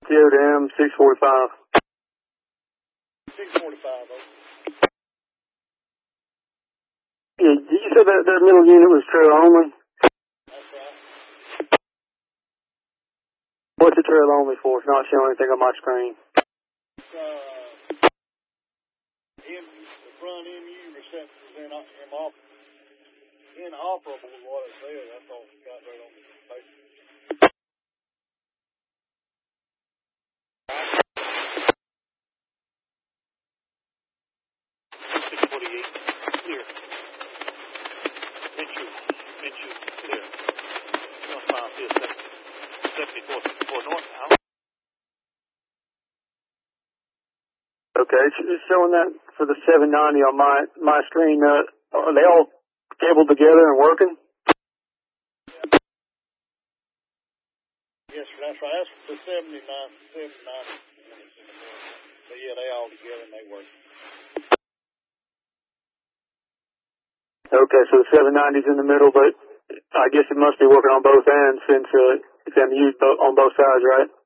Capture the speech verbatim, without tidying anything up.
T O to M, six forty-five. six forty-five, okay. Yeah, did you say that that middle unit was trail only? That's right. What's the trail only for? It's not showing anything on my screen. It's, uh, M, the front M U receptor is in, in, inoperable is what it says. That's all it's got right on the paper. six forty-eight, clear. Minshew, Minshew, clear. North mile, field seventy-four, sixty-four north now. Okay, it's, it's showing that for the seven ninety on my my screen. Uh, are they all cabled together and working? Yes, sir, that's right. That's the seventy-nine, seventy-nine. So yeah, they all together and they work. Okay, so the seven ninety's in the middle, but I guess it must be working on both ends since uh, it's M U on both sides, right?